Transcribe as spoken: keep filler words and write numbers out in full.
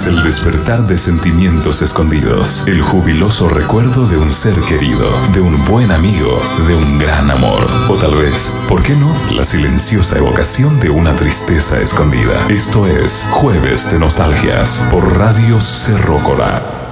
el despertar de sentimientos escondidos, el jubiloso recuerdo de un ser querido, de un buen amigo, de un gran amor. O tal vez, ¿por qué no?, la silenciosa evocación de una tristeza escondida. Esto es Jueves de Nostalgias por Radio Cerro Corá.